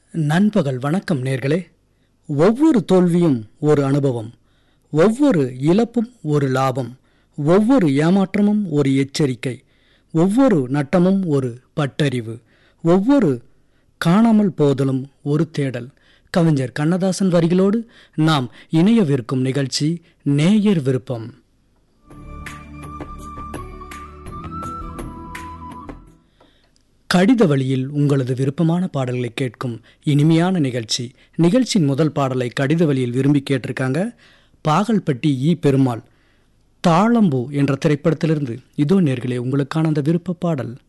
நண்பகல் வணக்கம் நேர்களே. ஒவ்வொரு தோல்வியும் ஒரு அனுபவம், ஒவ்வொரு இழப்பும் ஒரு லாபம், ஒவ்வொரு ஏமாற்றமும் ஒரு எச்சரிக்கை, ஒவ்வொரு நட்டமும் ஒரு பட்டறிவு, ஒவ்வொரு காணாமல் போதலும் ஒரு தேடல். கவிஞர் கண்ணதாசன் வரிகளோடு நாம் இணையவிருக்கும் நிகழ்ச்சி நேயர் விருப்பம். கடித வழியில் உங்களது விருப்பமான பாடல்களை கேட்கும் இனிமையான நிகழ்ச்சி. நிகழ்ச்சியின் முதல் பாடலை கடித வழியில் விரும்பி கேட்டிருக்காங்க பாகல்பட்டி ஈ பெருமாள். தாளம்பூ என்ற திரைப்படத்திலிருந்து இதோ நேர்களே உங்களுக்கான அந்த விருப்ப பாடல்.